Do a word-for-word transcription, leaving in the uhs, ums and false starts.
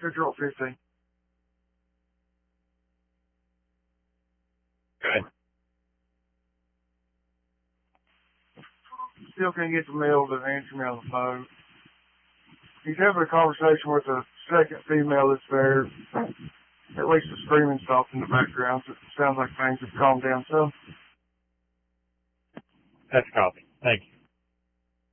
Central fifteen. Good. Still can't get the male to answer me on the phone. He's having a conversation with a second female that's there. At least the screaming stopped in the background, so it sounds like things have calmed down some. That's a copy. Thank you.